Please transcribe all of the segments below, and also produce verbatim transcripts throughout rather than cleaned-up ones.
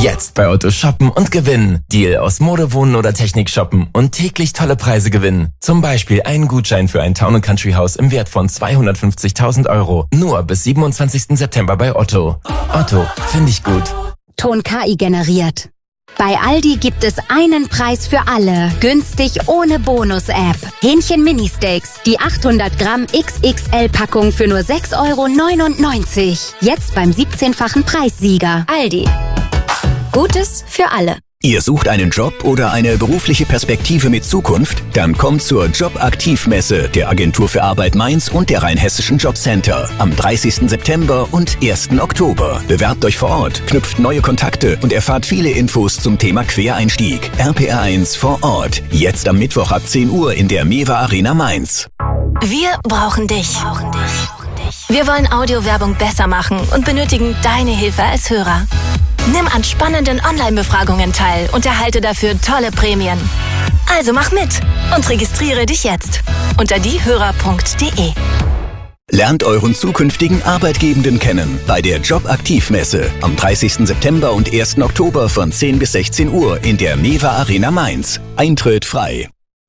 Jetzt bei Otto shoppen und gewinnen. Deal aus Mode, Wohnen oder Technik shoppen und täglich tolle Preise gewinnen. Zum Beispiel einen Gutschein für ein Town and Country Haus im Wert von zweihundertfünfzigtausend Euro. Nur bis siebenundzwanzigsten September bei Otto. Otto, finde ich gut. Ton K I generiert. Bei Aldi gibt es einen Preis für alle. Günstig ohne Bonus-App. Hähnchen Mini-Steaks. Die achthundert Gramm X X L-Packung für nur sechs Euro neunundneunzig. Jetzt beim siebzehnfachen Preissieger. Aldi. Gutes für alle. Ihr sucht einen Job oder eine berufliche Perspektive mit Zukunft? Dann kommt zur Jobaktivmesse der Agentur für Arbeit Mainz und der Rheinhessischen Jobcenter am dreißigsten September und ersten Oktober. Bewerbt euch vor Ort, knüpft neue Kontakte und erfahrt viele Infos zum Thema Quereinstieg. R P R eins vor Ort. Jetzt am Mittwoch ab zehn Uhr in der Mewa Arena Mainz. Wir brauchen dich. Wir wollen Audiowerbung besser machen und benötigen deine Hilfe als Hörer. Nimm an spannenden Online-Befragungen teil und erhalte dafür tolle Prämien. Also mach mit und registriere dich jetzt unter diehörer punkt de. Lernt euren zukünftigen Arbeitgebenden kennen bei der Jobaktivmesse am dreißigsten September und ersten Oktober von zehn bis sechzehn Uhr in der Mewa Arena Mainz. Eintritt frei.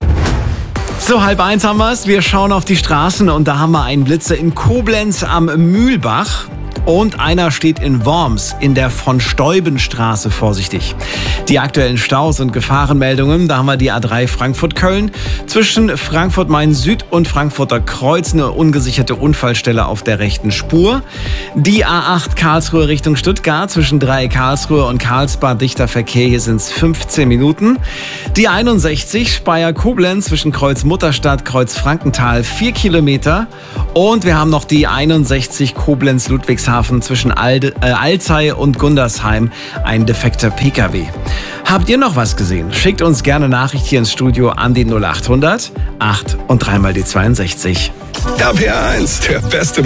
So, halb eins haben wir es. Wir schauen auf die Straßen und da haben wir einen Blitzer in Koblenz am Mühlbach. Und einer steht in Worms in der Von-Steuben-Straße, vorsichtig. Die aktuellen Staus und Gefahrenmeldungen, da haben wir die A drei Frankfurt-Köln. Zwischen Frankfurt-Main-Süd und Frankfurter Kreuz eine ungesicherte Unfallstelle auf der rechten Spur. Die A acht Karlsruhe Richtung Stuttgart, zwischen Dreieck Karlsruhe und Karlsbad dichter Verkehr, hier sind es fünfzehn Minuten. Die einundsechzig Speyer-Koblenz zwischen Kreuz-Mutterstadt, Kreuz-Frankenthal, vier Kilometer. Und wir haben noch die einundsechzig Koblenz-Ludwigshafen zwischen Alde, äh, Alzey und Gundersheim, ein defekter P K W. Habt ihr noch was gesehen? Schickt uns gerne Nachricht hier ins Studio an die null achthundert acht und dreimal die zweiundsechzig. R P R eins, der beste